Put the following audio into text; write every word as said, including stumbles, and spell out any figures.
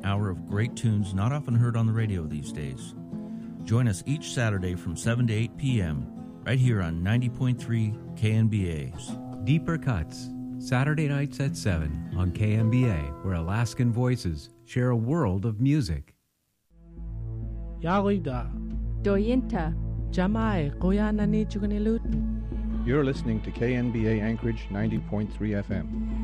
hour of great tunes not often heard on the radio these days. Join us each Saturday from seven to eight p.m. right here on ninety point three K N B A's. Deeper Cuts, Saturday nights at seven on K N B A, where Alaskan voices share a world of music. Yarida. Doyinta. Jamai, Koyanani Chukanilut. You're listening to K N B A Anchorage ninety point three F M.